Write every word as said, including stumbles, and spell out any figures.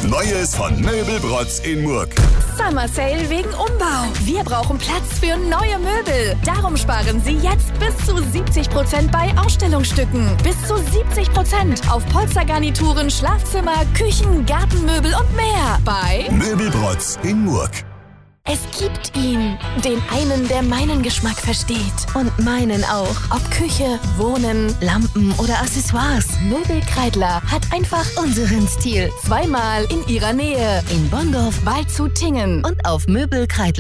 Neues von Möbelbrotz in Murg. Summer Sale wegen Umbau. Wir brauchen Platz für neue Möbel. Darum sparen Sie jetzt bis zu siebzig Prozent bei Ausstellungsstücken. Bis zu siebzig Prozent auf Polstergarnituren, Schlafzimmer, Küchen, Gartenmöbel und mehr. Bei Möbelbrotz in Murg. Es gibt ihn, den einen, der meinen Geschmack versteht. Und meinen auch. Ob Küche, Wohnen, Lampen oder Accessoires. Möbelkreidler hat einfach unseren Stil. Zweimal in ihrer Nähe. In Bonndorf, Waldshut, Tingen. Und auf Möbelkreidler.